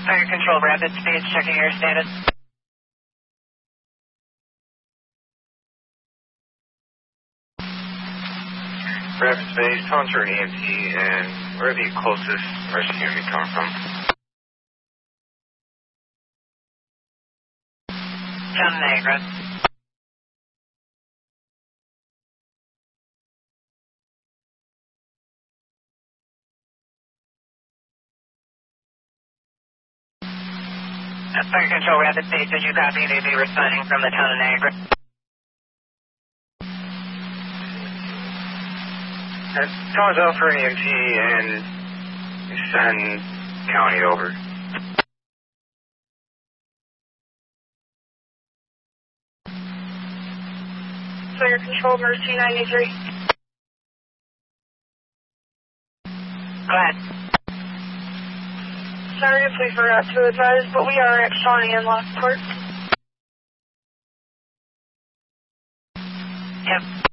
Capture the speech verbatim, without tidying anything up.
Fire control, rapid speeds, checking your status. Rapid space, calling for an E M T, and where the closest rescue unit coming from? Santa Negra. Fire control, rapid speed, did you copy? They'd be responding from the town of Niagara. Calling out for an E M T and send county over. Fire control, Mercy ninety-three. Go ahead. Sorry if we forgot to advise, but we are at Shawnee and Lockport. Yep.